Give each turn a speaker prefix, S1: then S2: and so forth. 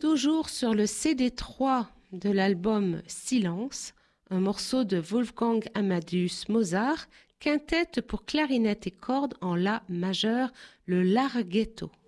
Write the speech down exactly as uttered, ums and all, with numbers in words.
S1: Toujours sur le C D trois de l'album Silence, un morceau de Wolfgang Amadeus Mozart, quintette pour clarinette et cordes en La majeur, le Larghetto.